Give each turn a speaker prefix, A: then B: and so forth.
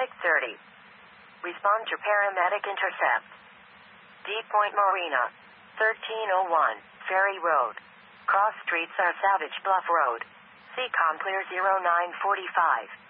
A: 6:30. Respond to paramedic intercept. D Point Marina. 1301, Ferry Road. Cross streets are Savage Bluff Road. CCOM clear 0945.